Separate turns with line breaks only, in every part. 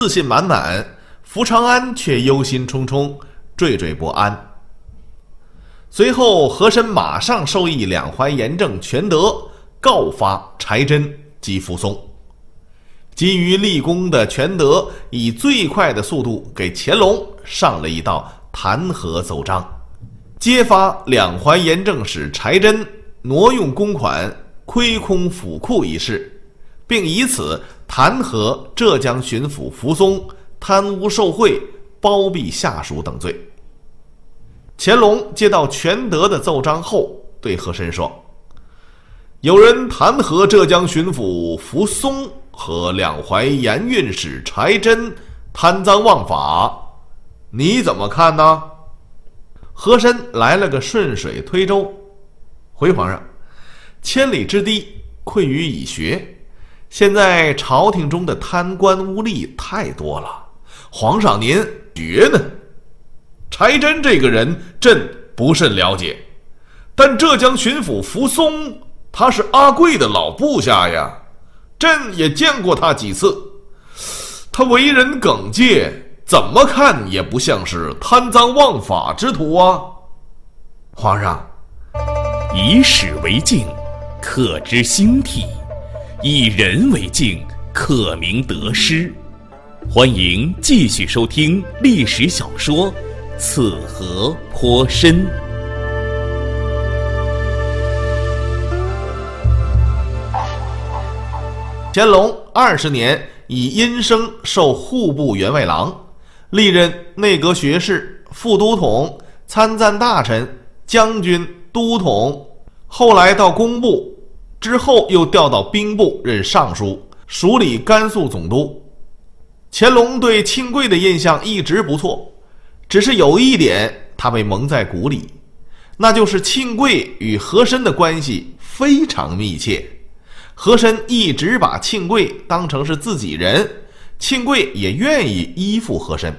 自信满满，福长安却忧心忡忡，惴惴不安。随后和珅马上授意两淮盐政全德告发柴真及扶松。急于立功的全德以最快的速度给乾隆上了一道弹劾奏章，揭发两淮盐政使柴真挪用公款、亏空府库一事，并以此弹劾浙江巡抚扶松贪污受贿、包庇下属等罪。乾隆接到全德的奏章后，对和珅说：“有人弹劾浙江巡抚扶松和两淮盐运使柴真贪赃枉法，你怎么看呢？”和珅来了个顺水推舟，回皇上：“千里之堤，溃于蚁穴。现在朝廷中的贪官污吏太多了，皇上您觉呢？柴真这个人朕不甚了解，但浙江巡抚扶松他是阿贵的老部下呀，朕也见过他几次，他为人耿介，怎么看也不像是贪赃枉法之徒啊。”皇上：“
以史为镜，可知兴替；以人为镜，可明得失。”欢迎继续收听历史小说《此河颇深》。
乾隆20年以殷生授户部员外郎，历任内阁学士、副都统、参赞大臣、将军、都统，后来到工部，之后又调到兵部任尚书，署理甘肃总督。乾隆对庆贵的印象一直不错，只是有一点他被蒙在鼓里，那就是庆贵与和珅的关系非常密切。和珅一直把庆贵当成是自己人，庆贵也愿意依附和珅。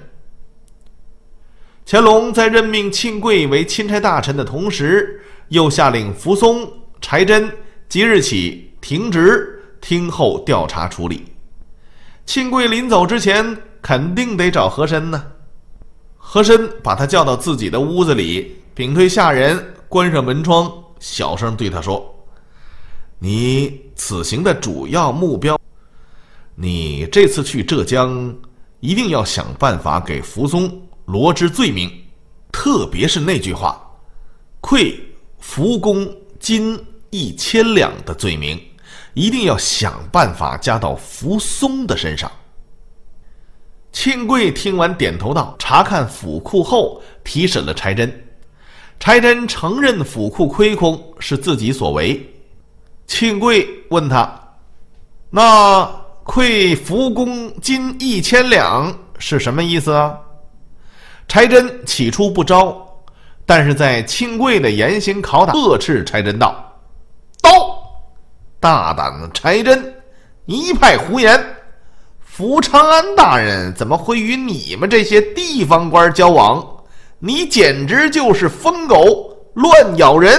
乾隆在任命庆贵为钦差大臣的同时，又下令扶松、柴真即日起停职，听候调查处理。庆贵临走之前肯定得找和珅呢。和珅把他叫到自己的屋子里，屏退下人，关上门窗，小声对他说：“你此行的主要目标，你这次去浙江一定要想办法给扶松罗织罪名，特别是那句话愧扶公金1000两的罪名，一定要想办法加到扶松的身上。”庆贵听完点头道：“查看府库后，提审了柴真。柴真承认府库亏空是自己所为。”庆贵问他：“那愧扶公金1000两是什么意思啊？”柴真起初不招，但是在庆贵的严刑拷打，呵斥柴真道：“刀！大胆的柴真，一派胡言！福长安大人怎么会与你们这些地方官交往？你简直就是疯狗，乱咬人！”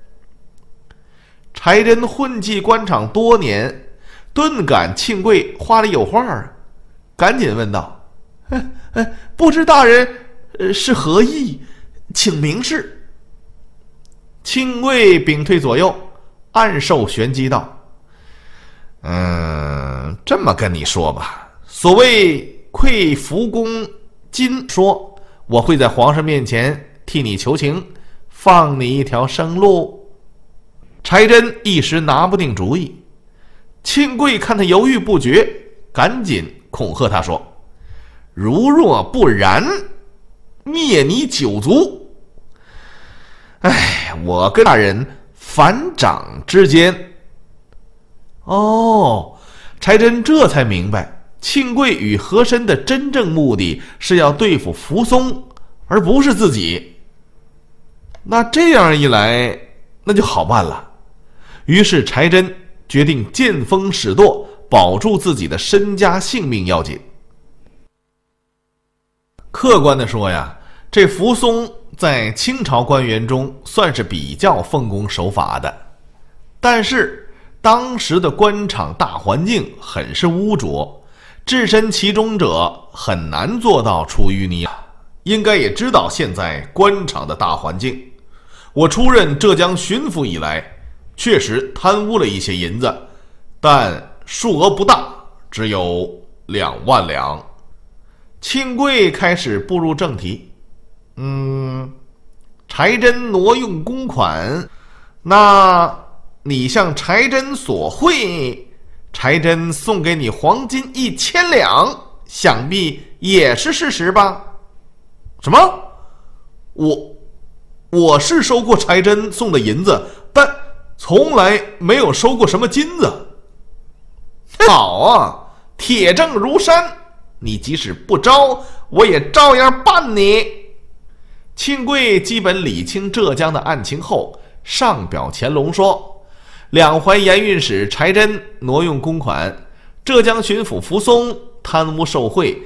柴真混迹官场多年，顿感庆贵话里有话啊，赶紧问道：“不知大人是何意，请明示。”庆贵屏退左右，暗授玄机道：“这么跟你说吧，所谓愧扶公金，说我会在皇上面前替你求情，放你一条生路。”柴真一时拿不定主意，庆贵看他犹豫不决，赶紧恐吓他说：“如若不然，灭你9族。我跟大人反掌之间。”柴真这才明白，庆贵与和珅的真正目的是要对付扶松，而不是自己。那这样一来，那就好办了。于是柴真决定见风使舵，保住自己的身家性命要紧。客观的说呀，这扶松在清朝官员中算是比较奉公守法的，但是当时的官场大环境很是污浊， 置身其中者很难做到出淤泥啊。应该也知道现在官场的大环境。我出任浙江巡抚以来，确实贪污了一些银子，但数额不大，只有2万两。庆贵开始步入正题。柴真挪用公款，那你向柴真索贿，柴真送给你黄金1000两，想必也是事实吧？什么？我是收过柴真送的银子，但从来没有收过什么金子。好啊，铁证如山，你即使不招，我也照样办你。庆贵基本理清浙江的案情后，上表乾隆说，两淮盐运使柴真挪用公款，浙江巡抚扶松贪污受贿，